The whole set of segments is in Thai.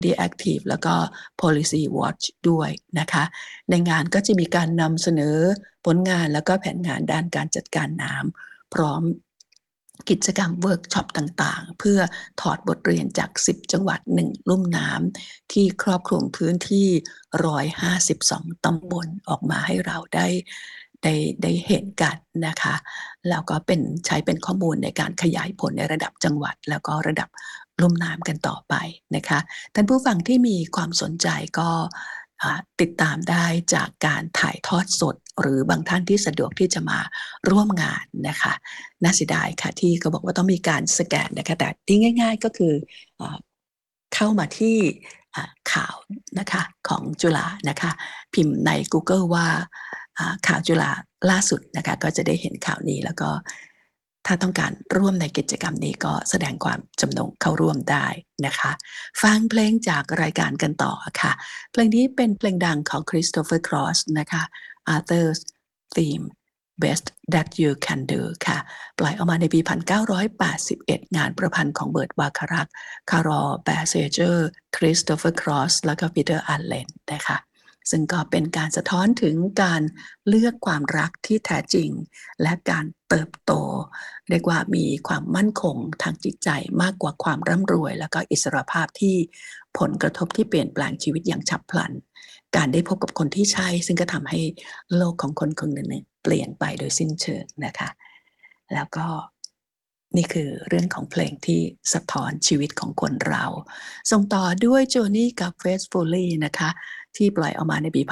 The Active แล้วก็ Policy Watch ด้วยนะคะในงานก็จะมีการนำเสนอผลงานแล้วก็แผนงานด้านการจัดการน้ำพร้อมกิจกรรมเวิร์กช็อปต่างๆเพื่อถอดบทเรียนจาก10จังหวัด1ลุ่มน้ำที่ครอบคลุมพื้นที่152ตำบลออกมาให้เราได้เห็นกันนะคะแล้วก็ใช้เป็นข้อมูลในการขยายผลในระดับจังหวัดแล้วก็ระดับลุ่มน้ำกันต่อไปนะคะท่านผู้ฟังที่มีความสนใจก็ติดตามได้จากการถ่ายทอดสดหรือบางท่านที่สะดวกที่จะมาร่วมงานนะคะน่าเสียดายค่ะที่เขาบอกว่าต้องมีการสแกนนะคะแต่ที่ง่ายๆก็คือเข้ามาที่ข่าวนะคะของจุฬานะคะพิมพ์ใน Google ว่าข่าวจุฬาล่าสุดนะคะก็จะได้เห็นข่าวนี้แล้วก็ถ้าต้องการร่วมในกิจกรรมนี้ก็แสดงความจำนงเข้าร่วมได้นะคะฟังเพลงจากรายการกันต่อค่ะเพลงนี้เป็นเพลงดังของ Christopher Cross นะคะ Arthur's Theme Best That You Can Do ค่ะปล่อยออกมาในปี 1981 งานประพันธ์ของเบิร์ตบาคารักคารอลแบเซเจอร์คริสโตเฟอร์ครอสแล้วก็ปีเตอร์อัลเลนนะคะซึ่งก็เป็นการสะท้อนถึงการเลือกความรักที่แท้จริงและการเติบโตเรียกว่ามีความมั่นคงทางจิตใจมากกว่าความร่ำรวยแล้วก็อิสรภาพที่ผลกระทบที่เปลี่ยนแปลงชีวิตอย่างฉับพลันการได้พบกับคนที่ใช่ซึ่งก็ทำให้โลกของคนคนหนึ่งเปลี่ยนไปโดยสิ้นเชิงนะคะแล้วก็นี่คือเรื่องของเพลงที่สะท้อนชีวิตของคนเราส่งต่อด้วยโจนี่กับเฟสฟูลี่นะคะที่ปล่อยออกมาในปี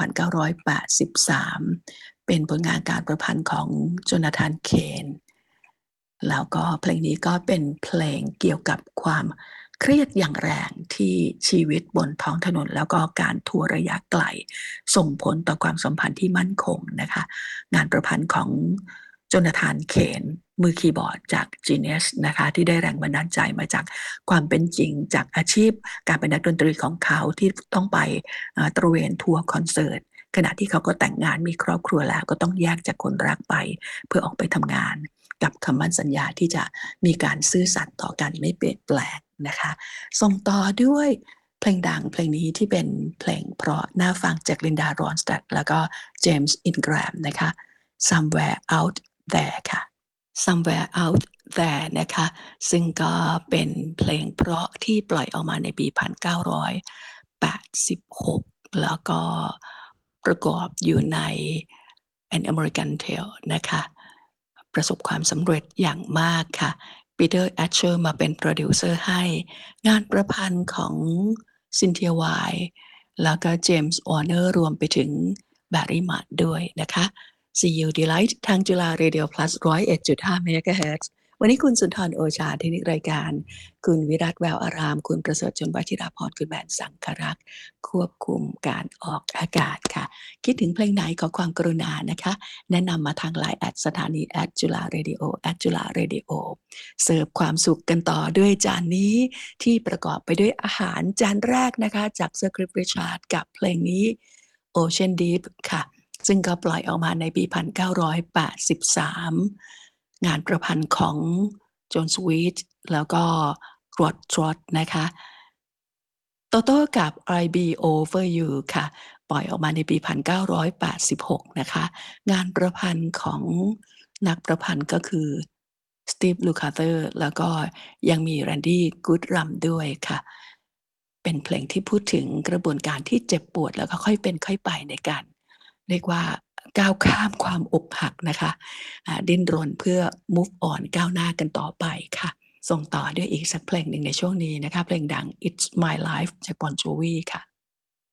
1983 เป็นผลงานการประพันธ์ของโจนาธานเคนแล้วก็เพลงนี้ก็เป็นเพลงเกี่ยวกับความเครียดอย่างแรงที่ชีวิตบนท้องถนนแล้วก็การทัวร์ระยะไกลส่งผลต่อความสัมพันธ์ที่มั่นคงนะคะงานประพันธ์ของโจนาธานเคนมือคีย์บอร์ดจาก Genius นะคะที่ได้แรงบันดาลใจมาจากความเป็นจริงจากอาชีพการเป็นนักดนตรีของเขาที่ต้องไปตระเวนทัวร์คอนเสิร์ตขณะที่เขาก็แต่งงานมีครอบครัวแล้วก็ต้องแยกจากคนรักไปเพื่อออกไปทำงานกับคำมั่นสัญญาที่จะมีการซื่อสัตย์ต่อกันไม่เปลี่ยนแปลงนะคะส่งต่อด้วยเพลงดังเพลงนี้ที่เป็นเพลงเพราะน่าฟังจากลินดารอนสตัดแล้วก็เจมส์อินแกรมนะคะ Somewhere Out There ค่ะ Somewhere Out There นะคะซึ่งก็เป็นเพลงเพราะที่ปล่อยออกมาในปี 1986 แล้วก็ประกอบอยู่ใน An American Tale นะคะประสบความสำเร็จอย่างมากค่ะปีเตอร์แอชเชอร์มาเป็นโปรดิวเซอร์ให้งานประพันธ์ของซินเทียไวแล้วก็เจมส์วอร์เนอร์รวมไปถึงแบร์รี่มัดด้วยนะคะ See You Delight ทางจุฬา Radio Plus 101.5 MHz วันนี้คุณสุนทรโอชาเทคนิครายการคุณวิรัตแววอารามคุณประเสริฐชนวชิราพรคุณแมนสังครักษ์ควบคุมการออกอากาศค่ะคิดถึงเพลงไหนขอความกรุณานะคะแนะนำมาทาง LINE แอดสถานีจุฬาเรดิโอจุฬาเรดิโอเสิร์ฟความสุขกันต่อด้วยจานนี้ที่ประกอบไปด้วยอาหารจานแรกนะคะจากเซอร์คริปริชาร์ดกับเพลงนี้ Ocean Deep ค่ะซึ่งก็ปล่อยออกมาในปี 1983 งานประพันธ์ของโจนสวีทแล้วก็รอดทรอตนะคะโตโต้กับ I Be Over You ค่ะปล่อยออกมาในปี 1986 นะคะงานประพันธ์ของนักประพันธ์ก็คือสตีฟ ลูคาเตอร์แล้วก็ยังมีแรนดี้ กูดรัมด้วยค่ะเป็นเพลงที่พูดถึงกระบวนการที่เจ็บปวดแล้วก็ค่อยเป็นค่อยไปในการเรียกว่าก้าวข้ามความอกหักนะคะดิ้นรนเพื่อ move on ก้าวหน้ากันต่อไปค่ะส่งต่อด้วยอีกสักเพลงหนึ่งในช่วงนี้นะคะเพลงดัง It's My Life จาก Bon Jovi ค่ะ